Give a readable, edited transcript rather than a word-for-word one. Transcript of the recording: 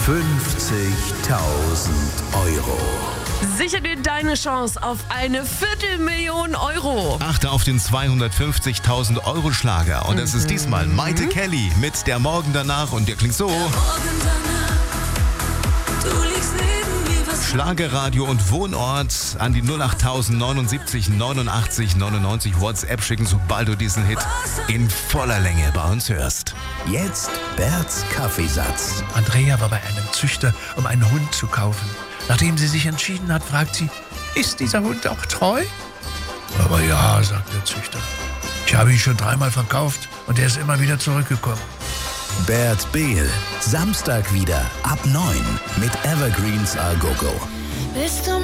50.000 Euro. Sicher dir deine Chance auf eine 250.000 Euro. Achte auf den 250.000 Euro Schlager. Und es ist diesmal Maite Kelly mit Der Morgen danach. Und der klingt so. Schlagerradio und Wohnort an die 08000 79 89 99 WhatsApp schicken, sobald du diesen Hit in voller Länge bei uns hörst. Jetzt Berts Kaffeesatz. Andrea war bei einem Züchter, um einen Hund zu kaufen. Nachdem sie sich entschieden hat, fragt sie, ist dieser Hund auch treu? Aber ja, sagt der Züchter. Ich habe ihn schon 3-mal verkauft und er ist immer wieder zurückgekommen. Bert Behl, Samstag wieder ab 9 mit Evergreens A Go Go.